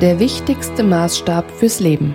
Der wichtigste Maßstab fürs Leben.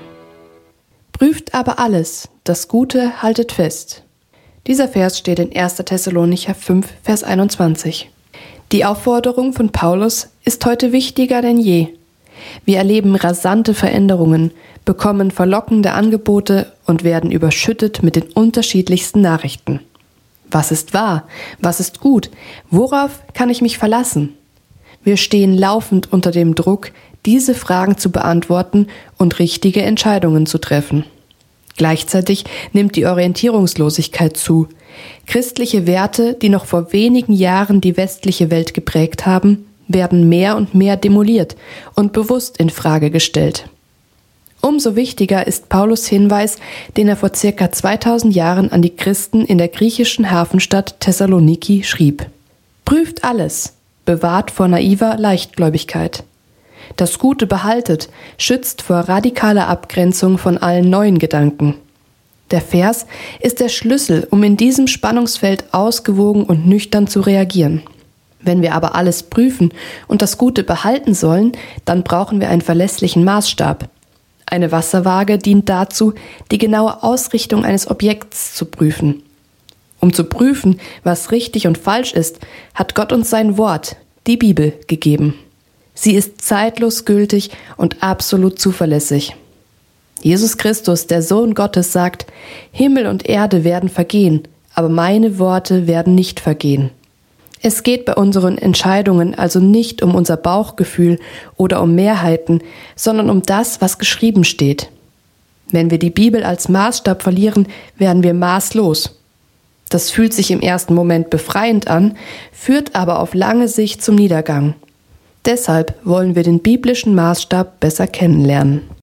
Prüft aber alles, das Gute haltet fest. Dieser Vers steht in 1. Thessalonicher 5, Vers 21. Die Aufforderung von Paulus ist heute wichtiger denn je. Wir erleben rasante Veränderungen, bekommen verlockende Angebote und werden überschüttet mit den unterschiedlichsten Nachrichten. Was ist wahr? Was ist gut? Worauf kann ich mich verlassen? Wir stehen laufend unter dem Druck, diese Fragen zu beantworten und richtige Entscheidungen zu treffen. Gleichzeitig nimmt die Orientierungslosigkeit zu. Christliche Werte, die noch vor wenigen Jahren die westliche Welt geprägt haben, werden mehr und mehr demoliert und bewusst in Frage gestellt. Umso wichtiger ist Paulus' Hinweis, den er vor ca. 2000 Jahren an die Christen in der griechischen Hafenstadt Thessaloniki schrieb. Prüft alles, bewahrt vor naiver Leichtgläubigkeit. Das Gute behaltet, schützt vor radikaler Abgrenzung von allen neuen Gedanken. Der Vers ist der Schlüssel, um in diesem Spannungsfeld ausgewogen und nüchtern zu reagieren. Wenn wir aber alles prüfen und das Gute behalten sollen, dann brauchen wir einen verlässlichen Maßstab. Eine Wasserwaage dient dazu, die genaue Ausrichtung eines Objekts zu prüfen. Um zu prüfen, was richtig und falsch ist, hat Gott uns sein Wort, die Bibel, gegeben. Sie ist zeitlos gültig und absolut zuverlässig. Jesus Christus, der Sohn Gottes, sagt: Himmel und Erde werden vergehen, aber meine Worte werden nicht vergehen. Es geht bei unseren Entscheidungen also nicht um unser Bauchgefühl oder um Mehrheiten, sondern um das, was geschrieben steht. Wenn wir die Bibel als Maßstab verlieren, werden wir maßlos. Das fühlt sich im ersten Moment befreiend an, führt aber auf lange Sicht zum Niedergang. Deshalb wollen wir den biblischen Maßstab besser kennenlernen.